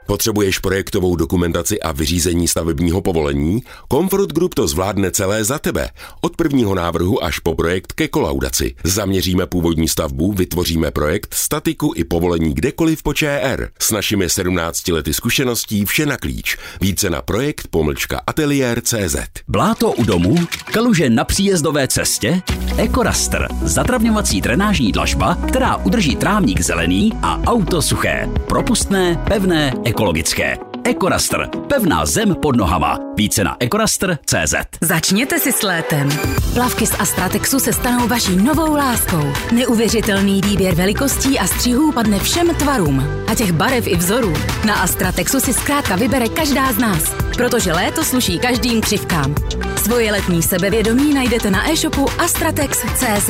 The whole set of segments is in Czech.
Potřebuješ projektovou dokumentaci a vyřízení stavebního povolení? Comfort Group to zvládne celé za tebe. Od prvního návrhu až po projekt ke kolaudaci. Zaměříme původní stavbu, vytvoříme projekt, statiku i povolení kdekoliv po ČR. S našimi 17 lety zkušeností vše na klíč. Více na projekt-ateliér.cz. Bláto u domu, kaluže na příjezdové cestě, EcoRaster, zatravňovací drenážní dlažba, která udrží trávník zelený a auto suché. Propustné, pevné, ekologické. EcoRaster, pevná zem pod nohama. Více na ekoraster.cz. Začněte si s létem. Plavky z Astratexu se stanou vaší novou láskou. Neuvěřitelný výběr velikostí a střihů padne všem tvarům. A těch barev i vzorů. Na Astratexu si zkrátka vybere každá z nás. Protože léto sluší každým křivkám. Svoje letní sebevědomí najdete na e-shopu astratex.cz.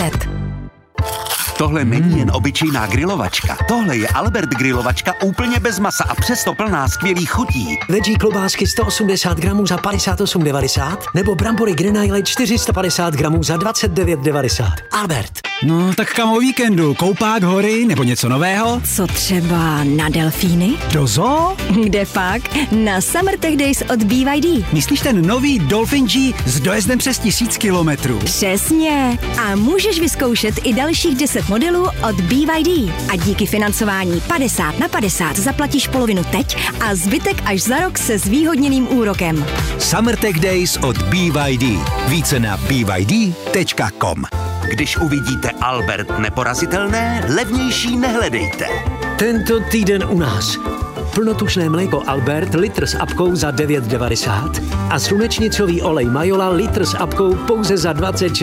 Tohle není jen obyčejná grilovačka. Tohle je Albert grilovačka úplně bez masa a přesto plná skvělých chutí. Veggie klobásky 180 gramů za 58,90 nebo brambory Grenaille 450 gramů za 29,90. Albert. No, tak kam o víkendu? Koupák, hory nebo něco nového? Co třeba na delfíny? Do zoo? Kde pak? Na Summer Tech Days od BYD. Myslíš ten nový Dolphin G s dojezdem přes 1000 kilometrů? Přesně. A můžeš vyzkoušet i dalších 10 modelů od BYD. A díky financování 50/50 zaplatíš polovinu teď a zbytek až za rok se zvýhodněným úrokem. Summer Tech Days od BYD. Více na byd.com. Když uvidíte Albert neporazitelné, levnější nehledejte. Tento týden u nás. Plnotučné mléko Albert litr s apkou za 9,90 a slunečnicový olej Majola litr s apkou pouze za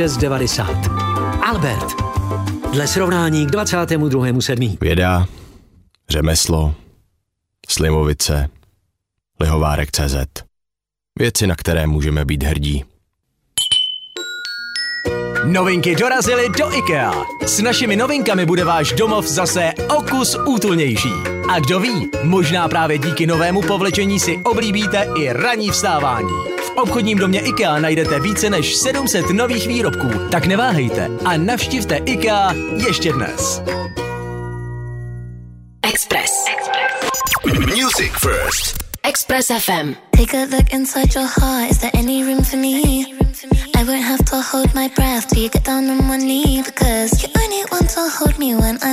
26,90. Albert. Dle srovnání k 22.7. Věda, řemeslo, Slimovice, Lihovárek.cz. Věci, na které můžeme být hrdí. Novinky dorazily do IKEA. S našimi novinkami bude váš domov zase o kus útulnější. A kdo ví, možná právě díky novému povlečení si oblíbíte i ranní vstávání. V obchodním domě IKEA najdete více než 700 nových výrobků, tak neváhejte a navštivte IKEA ještě dnes. Express. Music First. Express FM. Take a look inside your heart. Is there any room for me? I won't have to hold my breath till you get down on one knee, because you only want to hold me when I